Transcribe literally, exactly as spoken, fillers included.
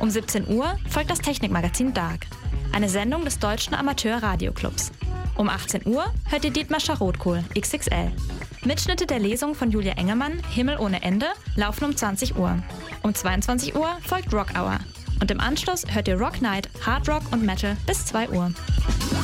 Um siebzehn Uhr folgt das Technikmagazin Dark, eine Sendung des Deutschen Amateur-Radioclubs. Um achtzehn Uhr hört ihr Dietmar Rotkohl, X X L. Mitschnitte der Lesung von Julia Engelmann, Himmel ohne Ende, laufen um zwanzig Uhr. Um zweiundzwanzig Uhr folgt Rock Hour. Und im Anschluss hört ihr Rock Night, Hard Rock und Metal bis zwei Uhr.